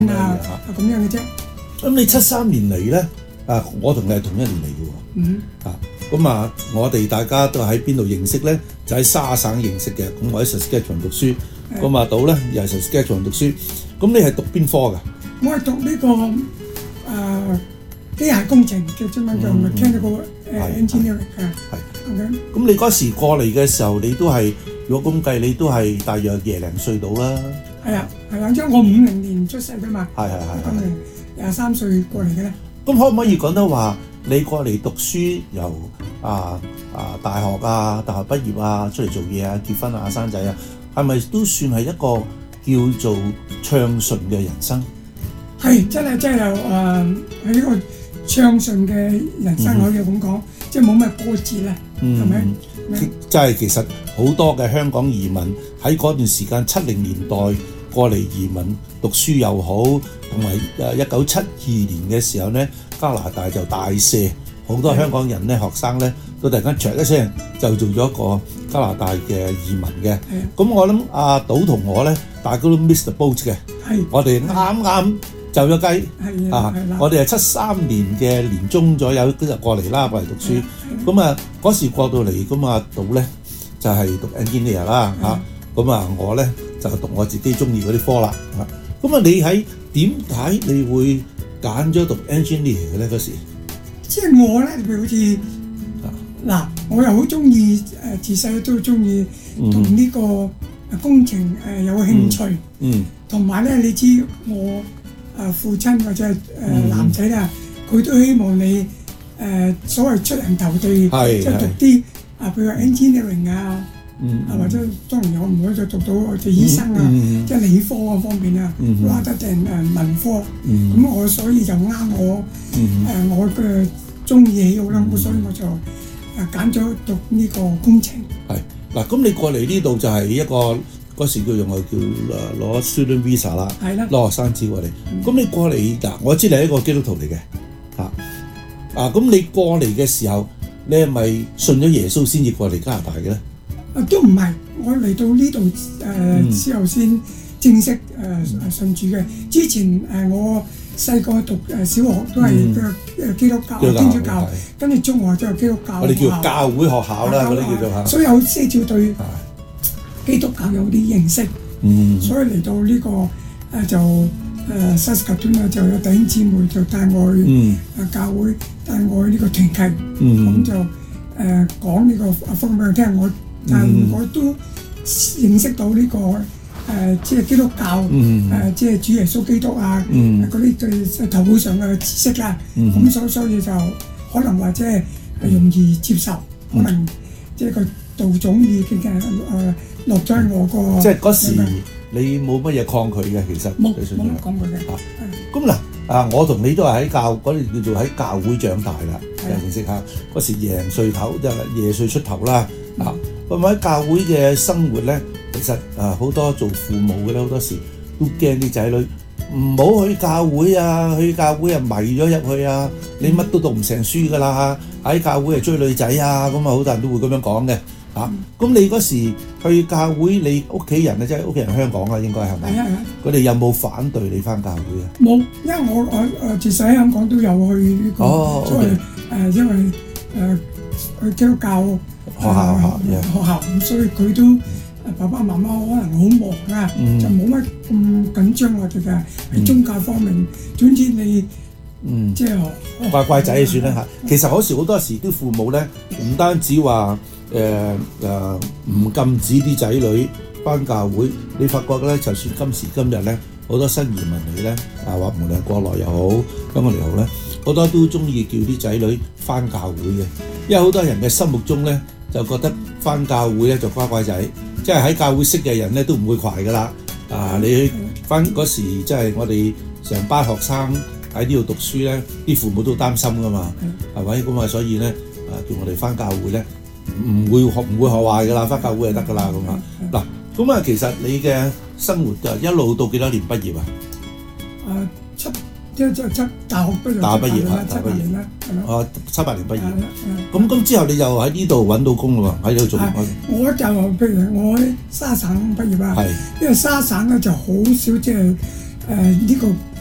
啊咁樣嘅啫。 咁你73年嚟咧，我同你係同一年嚟嘅喎。 嗯。 咁我哋大家都喺邊度認識咧？就喺沙省認識嘅。咁我喺 Saskatchewan 讀書，咁島咧又係 Saskatchewan 讀書。咁你係讀邊科㗎？ 我係讀呢個機械工程嘅中文叫 mechanical engineering 嘅。係。 咁你嗰時過嚟嘅時候，你都係如果咁計，你都係大約20零歲到啦。 係啊，因為我50年出世㗎嘛。 係。 今年23歲過嚟嘅咧。 咁可唔可以講得話你過嚟讀書由大學畢業出嚟做嘢結婚生仔係咪都算係一個叫做暢順嘅人生？ 係真係係一個暢順嘅人生可以咁講，即係冇乜波折啦，係咪？ 即係其實好多嘅香港移民喺嗰段時間70年代過嚟移民讀書又好，同埋1972年嘅時候咧，加拿大就大赦，好多香港人咧學生咧都突然間唰一聲就做咗一個加拿大嘅移民嘅。咁我諗阿賭同我咧，大家都 miss the boat 嘅。我哋啱就咗雞我哋係73年嘅年中左右就過嚟啦，過嚟讀書。咁嗰時過到嚟，咁賭咧就係讀 engineer 啦咁我咧就讀我自己中意嗰啲科啦咁你喺點解你會揀咗讀 engineer 嘅咧嗰時？ 即係我咧，譬如好似我又好中意自細都中意同呢個工程有興趣。同埋咧，你知我父親或者男仔啦，佢都希望你所謂出人頭地，即係讀啲譬如 engineering 或者當然我唔可以再讀到做醫生即係理科嗰方面或者定文科。咁我所以就我嘅中意喜好啦，所以我就揀咗讀呢個工程。 嗱，咁你過嚟呢度就係一個嗰時叫攞 student visa 啦，攞學生紙過嚟。咁你過嚟我知你係一個基督徒嚟嘅咁你過嚟嘅時候，你係咪信咗耶穌先至過嚟加拿大嘅咧？ 都唔係，我嚟到呢度之後先正式信主嘅。之前我細個讀小學都係基督教天主教，跟住中學就係基督教。 我哋叫教會學校啦，嗰啲叫做所以有些少對基督教有啲認識。所以嚟到呢個就Saskatoon就有弟兄姊妹就帶我去教會，帶我去呢個團契，咁就講呢個福音俾佢聽。但我都認識到呢個即係基督教即係主耶穌基督嗰啲對頭腦上嘅知識啦。咁所以就可能或者係容易接受，可能即係個道種已經落咗喺我個。即係嗰時你冇乜嘢抗拒嘅，其實冇乜抗拒嘅。 咁我同你都係喺嗰啲叫做喺教會長大啦，認識下嗰時廿歲頭即係廿歲出頭啦。咁喺教會嘅生活咧，其實好多做父母嘅咧，好多時都驚啲仔女唔好去教會去教會迷咗入去你乜都讀唔成書噶啦，喺教會追女仔咁好多人都會咁樣講嘅。咁你嗰時去教會，你屋企人即係屋企人香港應該係咪？佢哋有冇反對你返教會冇，因為我自細喺香港都有去呢個，因為去基督教學校，咁所以佢都爸爸媽媽可能好忙就冇乜咁緊張我哋嘅喺宗教方面。總之你即係乖乖仔算啦。其實嗰時好多時啲父母咧，唔單止話唔禁止啲仔女返教會，你發覺咧，就算今時今日咧，好多新移民嚟咧，話無論國內又好，香港嚟好咧，好多都中意叫啲仔女返教會嘅，因為好多人嘅心目中咧就覺得返教會咧就乖乖仔，即係喺教會識嘅人咧都唔會攜噶啦。你去返嗰時，即係我哋成班學生喺呢度讀書咧，啲父母都擔心噶嘛，係咪？咁所以咧叫我哋返教會咧。唔會學壞㗎啦，返教會就得㗎啦咁咁其實你嘅生活就一路到幾多年畢業大學畢業啦，7、8年畢業。咁之後你就喺呢度揾到工咯喎，喺呢度做。 我就譬如我喺沙省畢業因為沙省咧就好少即係呢個